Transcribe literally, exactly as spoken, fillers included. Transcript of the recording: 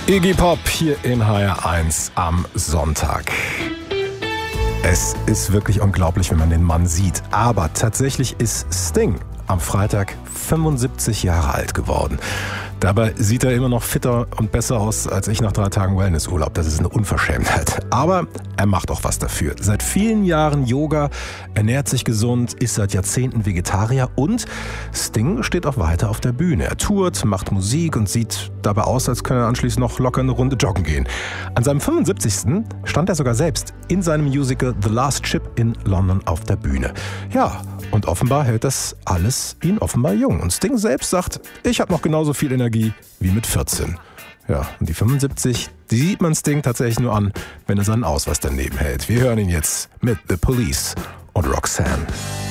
Iggy Pop hier in H R eins am Sonntag. Es ist wirklich unglaublich, wenn man den Mann sieht. Aber tatsächlich ist Sting am Freitag fünfundsiebzig Jahre alt geworden. Dabei sieht er immer noch fitter und besser aus als ich nach drei Tagen Wellnessurlaub. Das ist eine Unverschämtheit. Aber er macht auch was dafür. Seit vielen Jahren Yoga, ernährt sich gesund, ist seit Jahrzehnten Vegetarier und Sting steht auch weiter auf der Bühne. Er tourt, macht Musik und sieht dabei aus, als könne er anschließend noch locker eine Runde joggen gehen. An seinem fünfundsiebzigsten stand er sogar selbst in seinem Musical The Last Ship in London auf der Bühne. Ja, und offenbar hält das alles ihn offenbar jung. Und Sting selbst sagt, ich habe noch genauso viel Energie wie mit vierzehn. Ja, und die fünfundsiebzig, die sieht man Sting tatsächlich nur an, wenn er seinen Ausweis daneben hält. Wir hören ihn jetzt mit The Police und Roxanne.